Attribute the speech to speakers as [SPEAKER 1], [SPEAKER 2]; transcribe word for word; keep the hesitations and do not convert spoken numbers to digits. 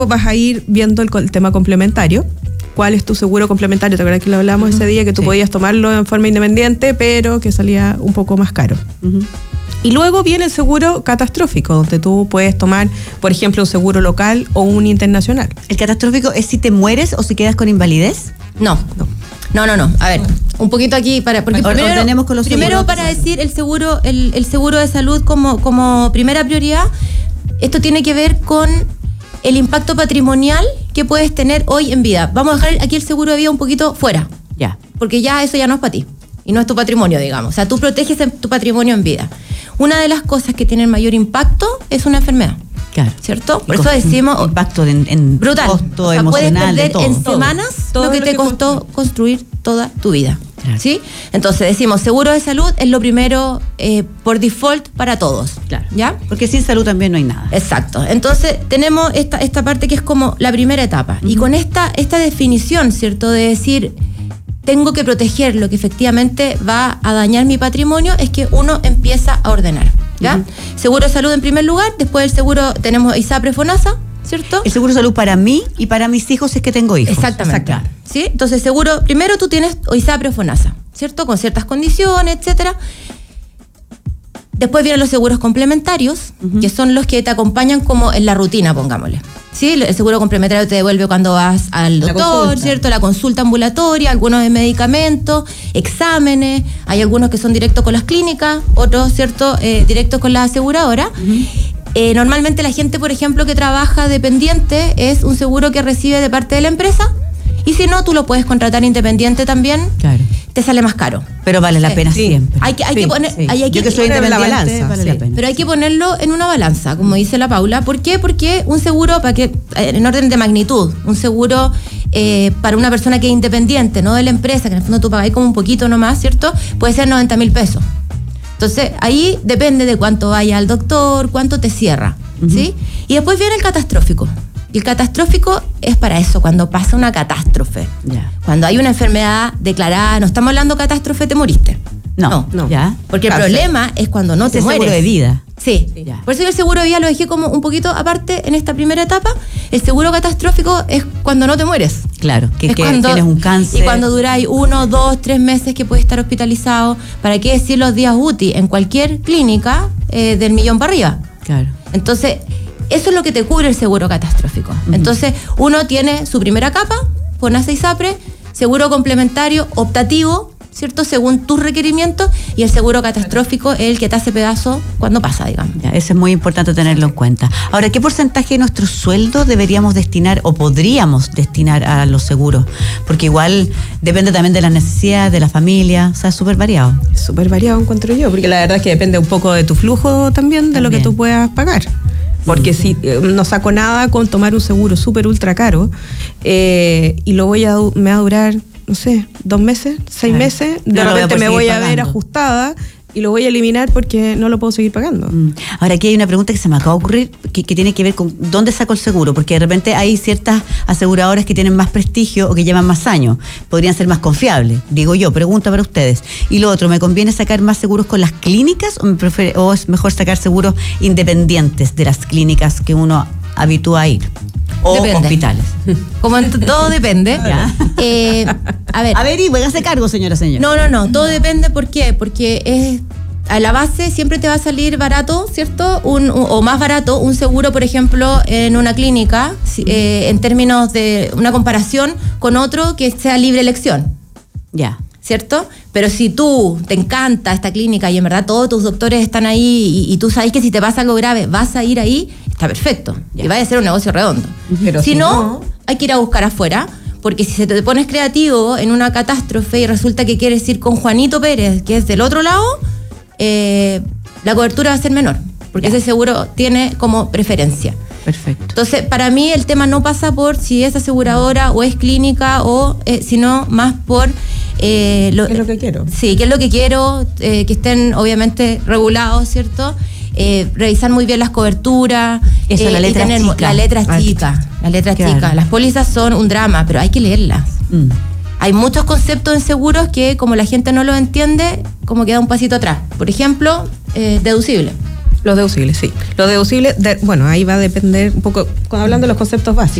[SPEAKER 1] vas a ir viendo el, el tema complementario. ¿Cuál es tu seguro complementario? ¿Te acuerdas que lo hablamos uh-huh. ese día? Que tú sí. podías tomarlo en forma independiente, pero que salía un poco más caro. Uh-huh. Y luego viene el seguro catastrófico, donde tú puedes tomar, por ejemplo, un seguro local o un internacional.
[SPEAKER 2] ¿El catastrófico es si te mueres o si quedas con invalidez?
[SPEAKER 3] No, no. No, no, no. A ver, un poquito aquí para porque
[SPEAKER 2] Or,
[SPEAKER 3] primero,
[SPEAKER 2] tenemos con los
[SPEAKER 3] primero para decir el seguro, el, el seguro de salud como, como primera prioridad, esto tiene que ver con el impacto patrimonial que puedes tener hoy en vida. Vamos a dejar aquí el seguro de vida un poquito fuera.
[SPEAKER 2] Ya.
[SPEAKER 3] Porque ya eso ya no es para ti. Y no es tu patrimonio, digamos. O sea, tú proteges tu patrimonio en vida. Una de las cosas que tienen mayor impacto es una enfermedad.
[SPEAKER 2] Claro.
[SPEAKER 3] ¿Cierto? Por eso decimos...
[SPEAKER 2] Impacto en, en
[SPEAKER 3] brutal.
[SPEAKER 2] costo
[SPEAKER 3] o sea,
[SPEAKER 2] emocional,
[SPEAKER 3] puedes perder
[SPEAKER 2] todo,
[SPEAKER 3] en
[SPEAKER 2] todo.
[SPEAKER 3] semanas
[SPEAKER 1] todo
[SPEAKER 3] lo que
[SPEAKER 1] lo
[SPEAKER 3] te
[SPEAKER 1] que
[SPEAKER 3] costó
[SPEAKER 1] costó.
[SPEAKER 3] construir toda tu vida.
[SPEAKER 2] Claro.
[SPEAKER 3] ¿Sí? Entonces decimos, seguro de salud es lo primero eh, por default para todos.
[SPEAKER 2] Claro.
[SPEAKER 3] ¿Ya?
[SPEAKER 2] Porque sin salud también no hay nada.
[SPEAKER 3] Exacto. Entonces tenemos esta, esta parte que es como la primera etapa. Uh-huh. Y con esta, esta definición, ¿cierto? De decir, tengo que proteger lo que efectivamente va a dañar mi patrimonio, es que uno empieza a ordenar. ¿Ya? Uh-huh. Seguro de salud en primer lugar, después el seguro tenemos ISAPRE, FONASA, ¿cierto?
[SPEAKER 2] El seguro de salud para mí y para mis hijos es que tengo hijos.
[SPEAKER 3] Exactamente. Exacto. ¿Sí? Entonces seguro, primero tú tienes ISAPRE o FONASA, ¿cierto? Con ciertas condiciones, etcétera. Después vienen los seguros complementarios, uh-huh. que son los que te acompañan como en la rutina, pongámosle. ¿Sí? El seguro complementario te devuelve cuando vas al doctor, ¿cierto? La consulta ambulatoria, algunos de medicamentos, exámenes, hay algunos que son directos con las clínicas, otros, ¿cierto? Eh, directos con la aseguradora. Uh-huh. Eh, normalmente la gente, por ejemplo, que trabaja dependiente es un seguro que recibe de parte de la empresa, y si no, tú lo puedes contratar independiente también. Claro. Te sale más caro.
[SPEAKER 2] Pero vale la
[SPEAKER 3] sí.
[SPEAKER 2] pena
[SPEAKER 3] sí.
[SPEAKER 2] siempre.
[SPEAKER 3] Hay que, hay
[SPEAKER 2] sí,
[SPEAKER 3] que poner,
[SPEAKER 2] sí.
[SPEAKER 3] hay, hay
[SPEAKER 2] Yo
[SPEAKER 3] que,
[SPEAKER 2] que soy independiente,
[SPEAKER 1] la balanza,
[SPEAKER 2] vale
[SPEAKER 1] sí.
[SPEAKER 2] la pena.
[SPEAKER 3] Pero hay que ponerlo en una balanza, como dice la Paula. ¿Por qué? Porque un seguro, para que en orden de magnitud, un seguro eh, para una persona que es independiente, no de la empresa, que en el fondo tú pagas como un poquito nomás, ¿cierto? Puede ser noventa mil pesos. Entonces, ahí depende de cuánto vaya al doctor, cuánto te cierra, uh-huh. ¿sí? Y después viene el catastrófico. Y el catastrófico es para eso, cuando pasa una catástrofe.
[SPEAKER 2] Yeah.
[SPEAKER 3] Cuando hay una enfermedad declarada, no estamos hablando de catástrofe, te moriste.
[SPEAKER 2] No,
[SPEAKER 3] no.
[SPEAKER 2] no. ¿Ya?
[SPEAKER 3] Porque el
[SPEAKER 2] Cáncer.
[SPEAKER 3] problema es cuando no
[SPEAKER 2] es
[SPEAKER 3] te
[SPEAKER 2] el
[SPEAKER 3] mueres.
[SPEAKER 2] seguro de vida.
[SPEAKER 3] Sí.
[SPEAKER 2] sí ya.
[SPEAKER 3] Por eso yo el seguro de vida lo dejé como un poquito aparte en esta primera etapa. El seguro catastrófico es cuando no te mueres.
[SPEAKER 2] Claro, que,
[SPEAKER 3] es
[SPEAKER 2] que
[SPEAKER 3] cuando,
[SPEAKER 2] tienes un cáncer.
[SPEAKER 3] Y cuando duráis uno, dos, tres meses que puedes estar hospitalizado. ¿Para qué decir los días útiles? En cualquier clínica eh, del millón para arriba.
[SPEAKER 2] Claro.
[SPEAKER 3] Entonces, eso es lo que te cubre el seguro catastrófico. Uh-huh. Entonces, uno tiene su primera capa, FONASA y ISAPRE, seguro complementario optativo, ¿cierto? Según tus requerimientos, y el seguro catastrófico es el que te hace pedazo cuando pasa, digamos.
[SPEAKER 2] Ya, eso es muy importante tenerlo en cuenta. Ahora, ¿qué porcentaje de nuestro sueldo deberíamos destinar o podríamos destinar a los seguros? Porque igual depende también de las necesidades de la familia, o sea, es súper variado.
[SPEAKER 1] Es súper variado, encuentro yo, porque la verdad es que depende un poco de tu flujo también, de también. Lo que tú puedas pagar. Porque si eh, no saco nada con tomar un seguro súper ultra caro eh, y lo voy a me va a durar, no sé, dos meses, seis claro. meses, de no repente voy me voy a ver ajustada y lo voy a eliminar porque no lo puedo seguir pagando.
[SPEAKER 2] Mm. Ahora aquí hay una pregunta que se me acaba de ocurrir que, que tiene que ver con dónde saco el seguro, porque de repente hay ciertas aseguradoras que tienen más prestigio o que llevan más años, podrían ser más confiables, digo yo, pregunta para ustedes. Y lo otro, ¿me conviene sacar más seguros con las clínicas o, me prefiere, o es mejor sacar seguros independientes de las clínicas que uno habitúa a ir? O depende. Hospitales.
[SPEAKER 3] Como en todo depende. Eh, a ver.
[SPEAKER 2] A ver, y hágase cargo, señora, señora.
[SPEAKER 3] No, no, no. Todo depende. ¿Por qué? Porque es a la base siempre te va a salir barato, ¿cierto? Un, o más barato un seguro, por ejemplo, en una clínica, eh, en términos de una comparación con otro que sea libre elección.
[SPEAKER 2] Ya.
[SPEAKER 3] ¿Cierto? Pero si tú te encanta esta clínica y en verdad todos tus doctores están ahí y, y tú sabes que si te pasa algo grave vas a ir ahí, está perfecto. Ya. Y vaya a ser un negocio redondo.
[SPEAKER 1] Pero
[SPEAKER 3] si,
[SPEAKER 1] si
[SPEAKER 3] no,
[SPEAKER 1] no,
[SPEAKER 3] hay que ir a buscar afuera, porque si se te pones creativo en una catástrofe y resulta que quieres ir con Juanito Pérez, que es del otro lado, eh, la cobertura va a ser menor, porque ya. Ese seguro tiene como preferencia.
[SPEAKER 2] Perfecto.
[SPEAKER 3] Entonces, para mí el tema no pasa por si es aseguradora o es clínica, o eh, sino más por...
[SPEAKER 1] Eh, lo, ¿Qué es lo que quiero?
[SPEAKER 3] Sí, qué es lo que quiero, eh, que estén obviamente regulados, ¿cierto? Eh, revisar muy bien las coberturas.
[SPEAKER 2] Eso,
[SPEAKER 3] eh,
[SPEAKER 2] la letra
[SPEAKER 3] tener,
[SPEAKER 2] chica.
[SPEAKER 3] La letra es chica, la letra
[SPEAKER 2] claro.
[SPEAKER 3] chica. Las pólizas son un drama, pero hay que leerlas. Mm. Hay muchos conceptos en seguros que, como la gente no lo entiende, como queda un pasito atrás. Por ejemplo, eh, deducible.
[SPEAKER 1] Los deducibles, sí. Los deducibles, de, bueno, ahí va a depender un poco, hablando de los conceptos básicos.